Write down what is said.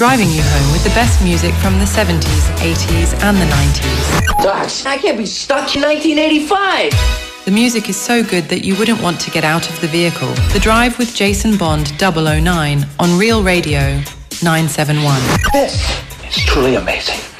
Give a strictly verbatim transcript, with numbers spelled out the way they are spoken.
driving you home with the best music from the seventies, eighties and the nineties. Doc, I can't be stuck in nineteen eighty-five. The music is so good that you wouldn't want to get out of the vehicle. The Drive with Jason Bond double oh nine on Real Radio nine seven one. This is truly amazing.